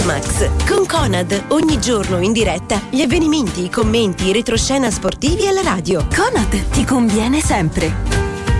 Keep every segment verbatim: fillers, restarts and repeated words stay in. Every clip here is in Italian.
Max con Conad, ogni giorno in diretta gli avvenimenti, i commenti, i retroscena sportivi alla radio. Conad ti conviene sempre.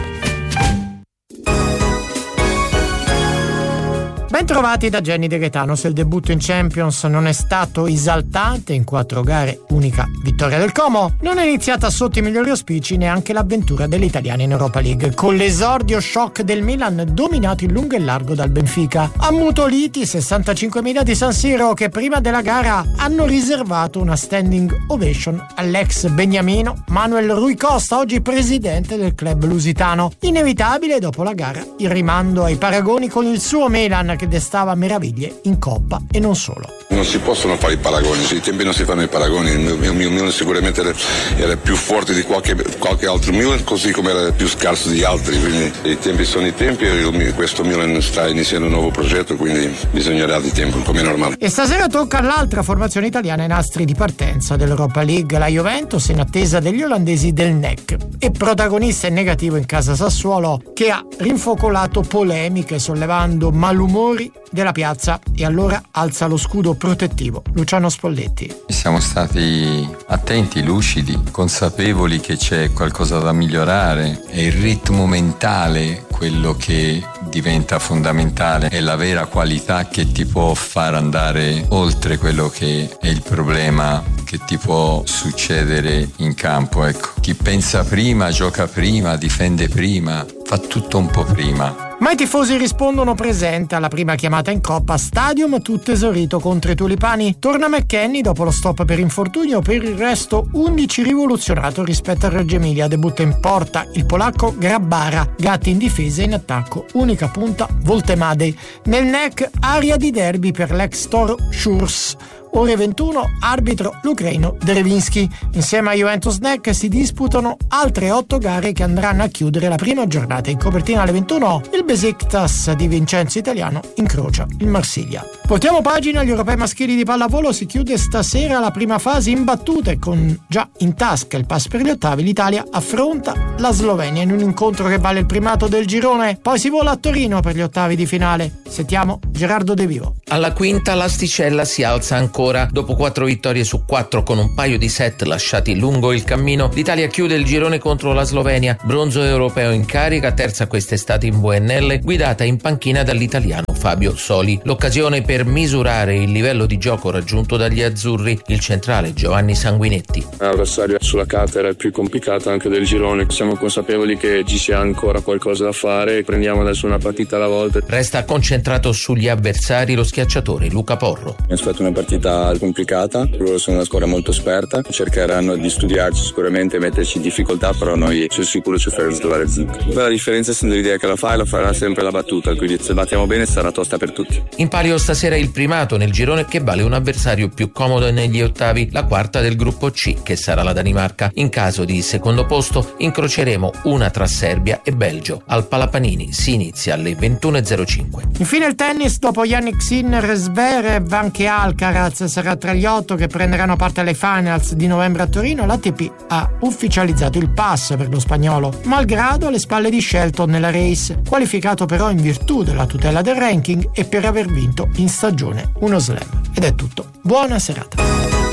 Bentrovati da Jenny De Gaetanos. Il debutto in Champions non è stato esaltante, in quattro gare unica vittoria del Como. Non è iniziata sotto i migliori auspici neanche l'avventura degli italiani in Europa League, con l'esordio shock del Milan dominato in lungo e largo dal Benfica. Ammutoliti sessantacinquemila di San Siro, che prima della gara hanno riservato una standing ovation all'ex beniamino Manuel Rui Costa, oggi presidente del club lusitano. Inevitabile dopo la gara il rimando ai paragoni con il suo Milan, che destava meraviglie in Coppa e non solo. Non si possono fare i paragoni, sui tempi non si fanno i paragoni. Il mio, il mio Milan sicuramente era, era più forte di qualche, qualche altro Milan, così come era più scarso di altri, quindi i tempi sono i tempi e questo Milan sta iniziando un nuovo progetto, quindi bisognerà di tempo, come normale. E stasera tocca all'altra formazione italiana ai nastri di partenza dell'Europa League, la Juventus, in attesa degli olandesi del N E C, e protagonista in negativo in casa Sassuolo, che ha rinfocolato polemiche sollevando malumori della piazza, e allora alza lo scudo protettivo Luciano Spolletti. Siamo stati attenti, lucidi, consapevoli che c'è qualcosa da migliorare. È il ritmo mentale quello che diventa fondamentale, è la vera qualità che ti può far andare oltre quello che è il problema che ti può succedere in campo. Ecco, chi pensa prima, gioca prima, difende prima, fa tutto un po' prima. Ma i tifosi rispondono presente alla prima chiamata in Coppa. Stadium tutto esaurito contro i Tulipani. Torna McKennie dopo lo stop per infortunio. Per il resto undici rivoluzionato rispetto a Reggio Emilia. Debutta in porta il polacco Grabbara. Gatti in difesa e in attacco unica punta Voltemade. Nel N E C aria di derby per l'ex Toro Schurz. Ore ventuno, arbitro l'ucraino Derevinsky. Insieme a Juventus N E C si disputano altre otto gare che andranno a chiudere la prima giornata. In copertina alle ventuno il Besiktas di Vincenzo Italiano incrocia il Marsiglia. Portiamo pagina agli europei maschili di pallavolo. Si chiude stasera la prima fase in battute, con già in tasca il pass per gli ottavi. L'Italia affronta la Slovenia in un incontro che vale il primato del girone. Poi si vola a Torino per gli ottavi di finale. Sentiamo Gerardo De Vivo. Alla quinta l'asticella si alza ancora. Dopo quattro vittorie su quattro con un paio di set lasciati lungo il cammino, l'Italia chiude il girone contro la Slovenia, bronzo europeo in carica, terza quest'estate in V N L, guidata in panchina dall'italiano Fabio Soli. L'occasione per misurare il livello di gioco raggiunto dagli azzurri, il centrale Giovanni Sanguinetti. L'avversario sulla carta era il più complicato anche del girone, siamo consapevoli che ci sia ancora qualcosa da fare, prendiamo adesso una partita alla volta. Resta concentrato sugli avversari lo schiacciatore Luca Porro. Mi aspetto una partita complicata, loro sono una squadra molto esperta, cercheranno di studiarci sicuramente, metterci in difficoltà, però noi sono sicuro ci faremo trovare il zinc. La differenza, essendo l'idea che la fai, la farà sempre la battuta, quindi se battiamo bene sarà tosta per tutti. In palio stasera il primato nel girone, che vale un avversario più comodo negli ottavi, la quarta del gruppo C, che sarà la Danimarca. In caso di secondo posto incroceremo una tra Serbia e Belgio. Al Palapanini si inizia alle ventuno e zero cinque. Infine il tennis, dopo Yannick Sinner e Zverev anche Alcaraz sarà tra gli otto che prenderanno parte alle finals di novembre a Torino. L'A T P ha ufficializzato il pass per lo spagnolo, malgrado alle spalle di Shelton nella race, qualificato però in virtù della tutela del ranking e per aver vinto in stagione uno slam. Ed è tutto. Buona serata.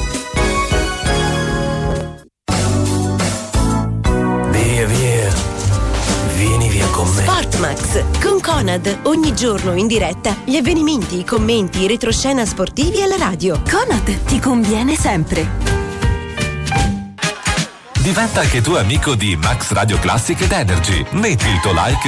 Via via, vieni via con me. Sportmax con Conad, ogni giorno in diretta gli avvenimenti, i commenti, i retroscena sportivi alla radio. Conad ti conviene sempre. Diventa anche tu amico di Max Radio Classic ed Energy. Metti il tuo like